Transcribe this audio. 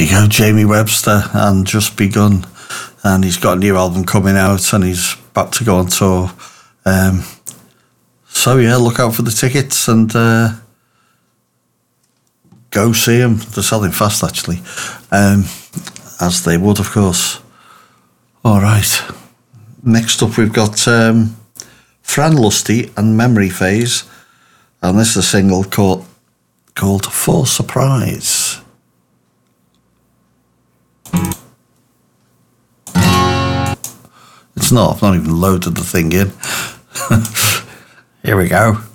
There you go, Jamie Webster and Just Begun. And he's got a new album coming out and he's about to go on tour. So yeah, look out for the tickets and go see them. They're selling fast, actually. As they would, of course. All right. Next up, we've got Fran Lusty and Memory Phase. And this is a single called For Surprise. It's not. I've not even loaded the thing in. Here we go.